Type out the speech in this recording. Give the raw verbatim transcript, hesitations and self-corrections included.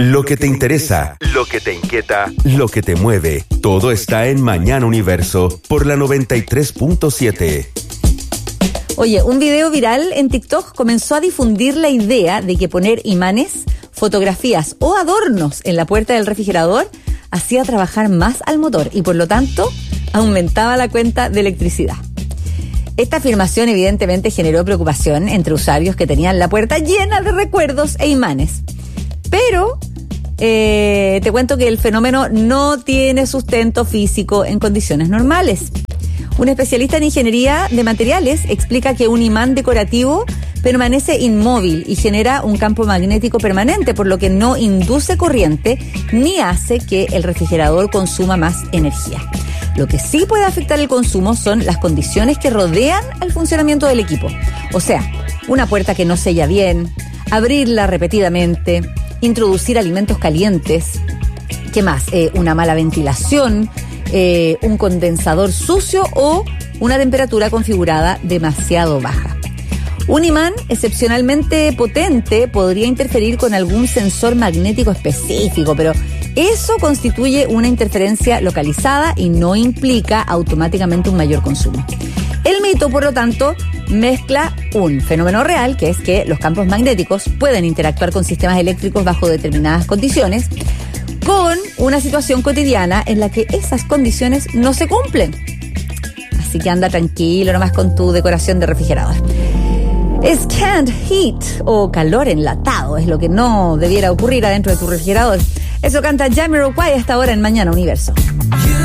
Lo que te interesa, lo que te inquieta, lo que te mueve, todo está en Mañana Universo por la noventa y tres punto siete. Oye, un video viral en TikTok comenzó a difundir la idea de que poner imanes, fotografías o adornos en la puerta del refrigerador hacía trabajar más al motor y por lo tanto aumentaba la cuenta de electricidad. Esta afirmación evidentemente generó preocupación entre usuarios que tenían la puerta llena de recuerdos e imanes. Pero eh, te cuento que el fenómeno no tiene sustento físico en condiciones normales. Un especialista en ingeniería de materiales explica que un imán decorativo permanece inmóvil y genera un campo magnético permanente, por lo que no induce corriente ni hace que el refrigerador consuma más energía. Lo que sí puede afectar el consumo son las condiciones que rodean al funcionamiento del equipo. O sea, una puerta que no sella bien, abrirla repetidamente, introducir alimentos calientes. ¿Qué más? Eh, una mala ventilación, eh, un condensador sucio o una temperatura configurada demasiado baja. Un imán excepcionalmente potente podría interferir con algún sensor magnético específico, pero eso constituye una interferencia localizada y no implica automáticamente un mayor consumo. El mito, por lo tanto, mezcla un fenómeno real, que es que los campos magnéticos pueden interactuar con sistemas eléctricos bajo determinadas condiciones, con una situación cotidiana en la que esas condiciones no se cumplen. Así que anda tranquilo nomás con tu decoración de refrigerador. Scanned heat o calor enlatado es lo que no debiera ocurrir adentro de tu refrigerador. Eso canta Jamiroquai hasta ahora en Mañana Universo.